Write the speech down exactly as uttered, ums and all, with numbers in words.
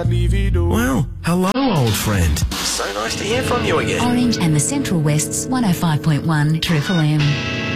Well, hello, old friend. So nice to hear from you again. Orange and the Central West's one oh five point one Triple M.